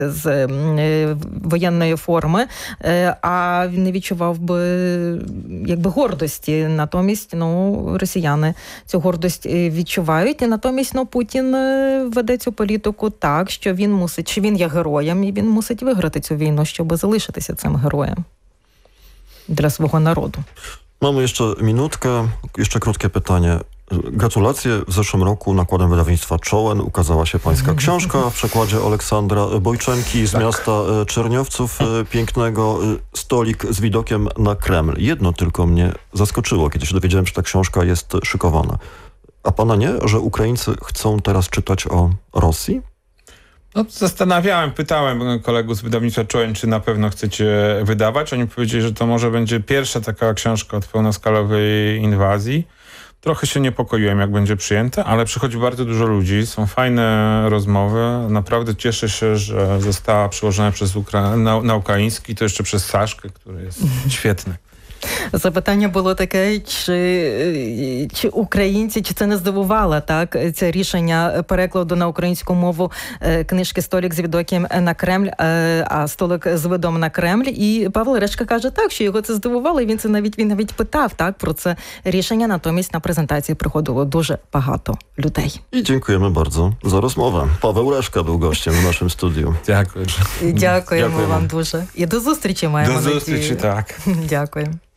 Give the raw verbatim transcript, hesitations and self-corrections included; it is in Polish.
з воєнної форми, а він не відчував би якби гордості. Натомість, ну, росіяни цю гордость відчувають, і натомість, ну, Путін веде цю політику так, що він мусить, що він є героєм, і він мусить виграти цю війну, щоб залишитися цим героєм dla swojego narodu. Mamy jeszcze minutkę, jeszcze krótkie pytanie. Gratulacje. W zeszłym roku nakładem wydawnictwa Czołen ukazała się pańska książka w przekładzie Aleksandra Bojczenki z tak. miasta Czerniowców pięknego, Stolik z widokiem na Kreml. Jedno tylko mnie zaskoczyło, kiedy się dowiedziałem, że ta książka jest szykowana. A pana nie, że Ukraińcy chcą teraz czytać o Rosji? No, zastanawiałem, pytałem kolegów z wydawnictwa Czołen, czy na pewno chcecie wydawać. Oni powiedzieli, że to może będzie pierwsza taka książka od pełnoskalowej inwazji. Trochę się niepokoiłem, jak będzie przyjęte, ale przychodzi bardzo dużo ludzi, są fajne rozmowy. Naprawdę cieszę się, że została przyłożona przez Ukra- na, na ukraiński, to jeszcze przez Saszkę, który jest świetny. Запитання було таке, чи, чи українці, чи це не здивувало, так, це рішення перекладу на українську мову книжки «Столик з відоком на Кремль», а «Столик з видом на Кремль». І Павло Решка каже так, що його це здивувало, і він це навіть, він навіть питав так, про це рішення, натомість на презентації приходило дуже багато людей. I dziękujemy bardzo za rozmowę. Paweł Reszka był gościem w naszym studiu. Дякую. Дякуємо вам дуже. І до зустрічі маємо. До зустрічі, так. Дякую.